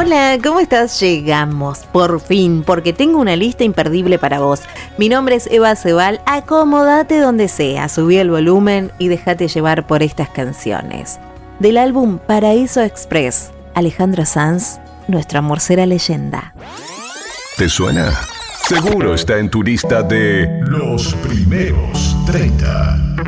Hola, ¿cómo estás? Llegamos, por fin, porque tengo una lista imperdible para vos. Mi nombre es Eva Cebal, acomódate donde sea, subí el volumen y déjate llevar por estas canciones. Del álbum Paraíso Express, Alejandro Sanz, nuestro amor será leyenda. ¿Te suena? Seguro está en tu lista de los primeros 30.